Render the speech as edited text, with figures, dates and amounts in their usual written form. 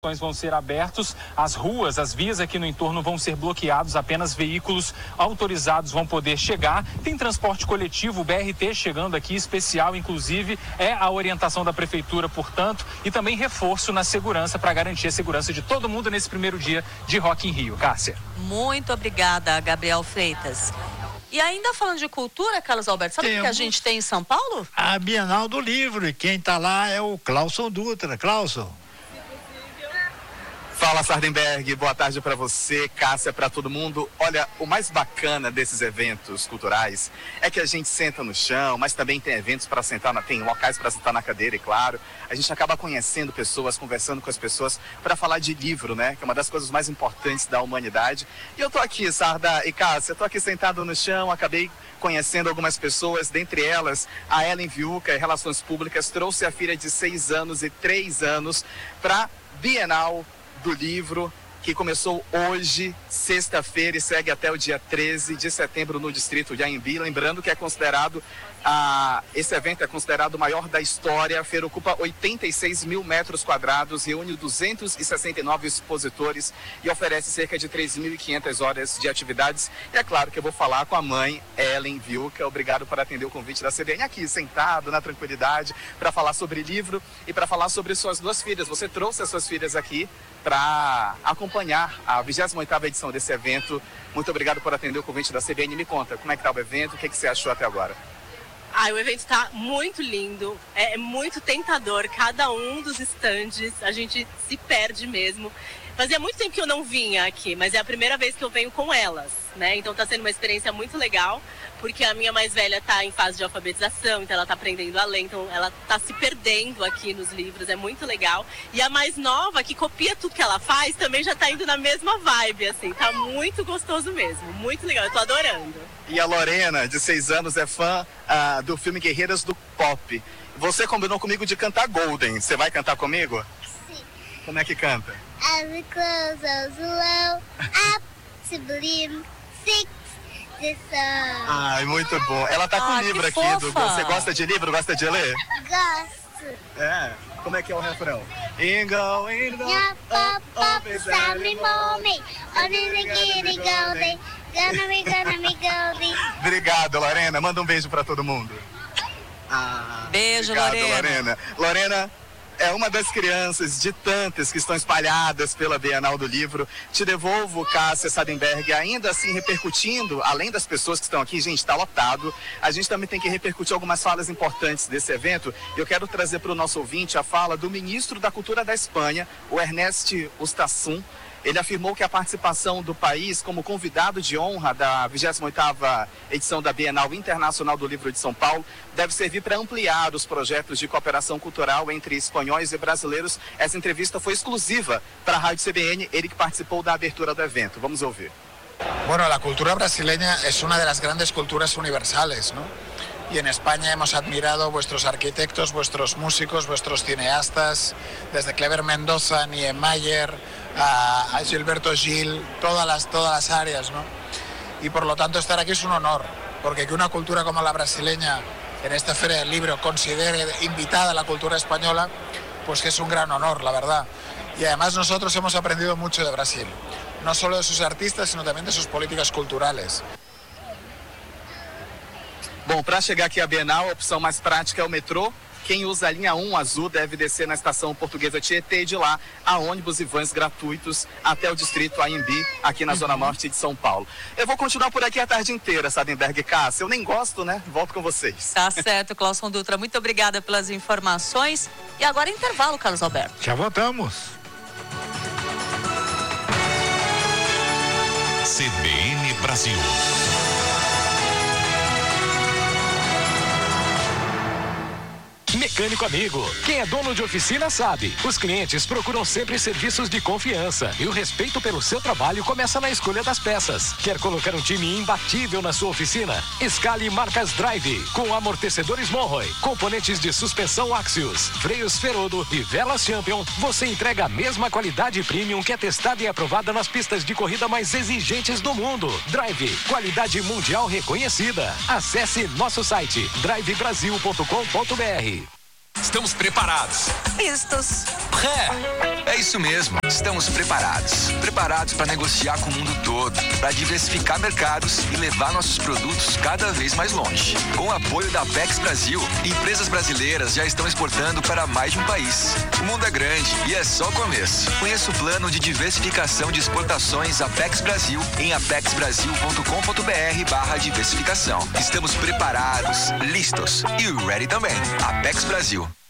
Vão ser abertos, as ruas, as vias aqui no entorno vão ser bloqueados, apenas veículos autorizados vão poder chegar. Tem transporte coletivo, o BRT chegando aqui, especial, inclusive, é a orientação da prefeitura, portanto, e também reforço na segurança para garantir a segurança de todo mundo nesse primeiro dia de Rock in Rio. Cássia. Muito obrigada, Gabriel Freitas. E ainda falando de cultura, Carlos Alberto, sabe o que a gente tem em São Paulo? A Bienal do Livro, e quem está lá é o Clauson Dutra. Clauson. Fala, Sardenberg, boa tarde para você, Cássia, para todo mundo. Olha, o mais bacana desses eventos culturais é que a gente senta no chão, mas também tem eventos para sentar, tem locais para sentar na cadeira, e claro, a gente acaba conhecendo pessoas, conversando com as pessoas para falar de livro, né, que é uma das coisas mais importantes da humanidade. E eu tô aqui, Sarda e Cássia, tô aqui sentado no chão, acabei conhecendo algumas pessoas, dentre elas a Ellen Viuca, Relações Públicas, trouxe a filha de 6 anos e 3 anos para Bienal do Livro, que começou hoje, sexta-feira, e segue até o dia 13 de setembro no distrito de Anhembi. Lembrando que é considerado, esse evento é considerado o maior da história. A feira ocupa 86 mil metros quadrados, reúne 269 expositores e oferece cerca de 3.500 horas de atividades. E é claro que eu vou falar com a mãe, Ellen Viuca. Obrigado por atender o convite da CBN aqui, sentado, na tranquilidade, para falar sobre livro e para falar sobre suas 2 filhas. Você trouxe as suas filhas aqui para acompanhar a 28ª edição desse evento. Muito obrigado por atender o convite da CBN. Me conta, como é que está o evento, o que você achou até agora? O evento está muito lindo, é muito tentador, cada um dos estandes, a gente se perde mesmo. Fazia muito tempo que eu não vinha aqui, mas é a primeira vez que eu venho com elas, né? Então está sendo uma experiência muito legal, porque a minha mais velha está em fase de alfabetização, então ela está aprendendo a ler, então ela está se perdendo aqui nos livros, é muito legal. E a mais nova, que copia tudo que ela faz, também já está indo na mesma vibe, assim, tá muito gostoso mesmo, muito legal, eu tô adorando. E a Lorena, de 6 anos, é fã do filme Guerreiras do Pop. Você combinou comigo de cantar Golden, você vai cantar comigo? Sim. Como é que canta? As we close as low, up to believe 6 the sun. Ai, muito bom. Ela tá com um livro aqui. Você gosta de livro? Gosta de ler? Gosto. É. Como é que é o refrão? Ingo, Up, Sammy, mommy, gonna be golden. Obrigado, Lorena. Manda um beijo pra todo mundo. Beijo, obrigado, Lorena. Lorena é uma das crianças de tantas que estão espalhadas pela Bienal do Livro. Te devolvo, Cássia Sardenberg, ainda assim repercutindo, além das pessoas que estão aqui, gente, está lotado, a gente também tem que repercutir algumas falas importantes desse evento. Eu quero trazer para o nosso ouvinte a fala do ministro da Cultura da Espanha, o Ernest Urtasun. Ele afirmou que a participação do país como convidado de honra da 28ª edição da Bienal Internacional do Livro de São Paulo deve servir para ampliar os projetos de cooperação cultural entre espanhóis e brasileiros. Essa entrevista foi exclusiva para a Rádio CBN, ele que participou da abertura do evento. Vamos ouvir. Bueno, la cultura brasileña es una de las grandes culturas universales, ¿no? Y en España hemos admirado vuestros arquitectos, vuestros músicos, vuestros cineastas, desde Clever Mendoza, Niemeyer, a Gilberto Gil, todas las áreas, ¿no? Y por lo tanto estar aquí es un honor, porque que una cultura como la brasileña en esta Feria del Libro considere invitada a la cultura española, pues que es un gran honor, la verdad. Y además nosotros hemos aprendido mucho de Brasil, no solo de sus artistas, sino también de sus políticas culturales. Bom, para chegar aqui à Bienal, a opção mais prática é o metrô. Quem usa a linha 1 azul deve descer na estação Portuguesa Tietê e de lá a ônibus e vans gratuitos até o distrito Anhembi, aqui na Zona Norte de São Paulo. Eu vou continuar por aqui a tarde inteira, Sardenberg e Cássia. Eu nem gosto, né? Volto com vocês. Tá certo, Clauson Dutra. Muito obrigada pelas informações. E agora intervalo, Carlos Alberto. Já voltamos. CBN Brasil. Mecânico Amigo. Quem é dono de oficina sabe. Os clientes procuram sempre serviços de confiança e o respeito pelo seu trabalho começa na escolha das peças. Quer colocar um time imbatível na sua oficina? Escale marcas Drive, com amortecedores Monroe, componentes de suspensão Axios, freios Ferodo e velas Champion. Você entrega a mesma qualidade premium que é testada e aprovada nas pistas de corrida mais exigentes do mundo. Drive, qualidade mundial reconhecida. Acesse nosso site drivebrasil.com.br. Estamos preparados. Vistos. Pré. É isso mesmo, estamos preparados. Preparados para negociar com o mundo todo, para diversificar mercados e levar nossos produtos cada vez mais longe. Com o apoio da Apex Brasil, empresas brasileiras já estão exportando para mais de um país. O mundo é grande e é só o começo. Conheça o plano de diversificação de exportações Apex Brasil em apexbrasil.com.br/diversificação. Estamos preparados, listos e ready também. Apex Brasil.